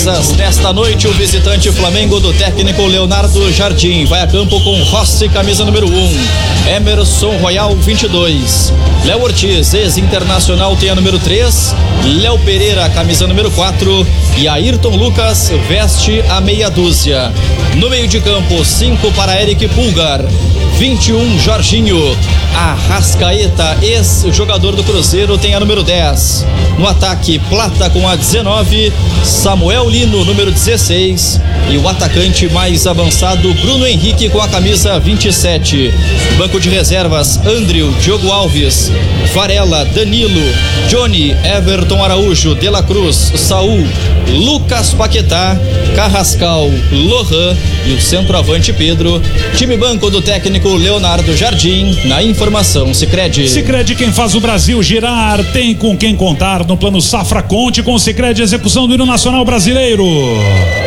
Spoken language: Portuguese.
Surpresas desta noite, o visitante Flamengo do técnico Leonardo Jardim vai a campo com Rossi, camisa número 1, Emerson Royal, 22, Léo Ortiz, ex-internacional, tem a número 3, Léo Pereira, camisa número 4 e Ayrton Lucas veste a meia dúzia. No meio de campo, 5 para Eric Pulgar, 21 Jorginho, Arrascaeta, ex-jogador do Cruzeiro, tem a número 10. No ataque, Plata com a 19, Samuel Lino, número 16, e o atacante mais avançado, Bruno Henrique, com a camisa 27. Banco de reservas, Andrew, Diogo Alves, Varela, Danilo, Johnny, Everton Araújo, De La Cruz, Saul, Lucas Paquetá, Carrascal, Lohan e o centroavante Pedro. Time banco do técnico Leonardo Jardim. Na informação, Sicredi. Sicredi, quem faz o Brasil girar, tem com quem contar no Plano Safra. Conte com o Sicredi, execução do hino nacional brasileiro.